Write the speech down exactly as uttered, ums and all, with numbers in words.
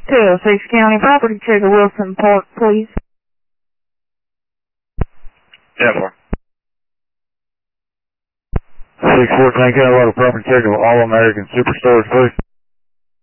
two oh six County Property Checker, Wilson Park, please. Yeah, four. six four County Property Checker, All American Superstores, please.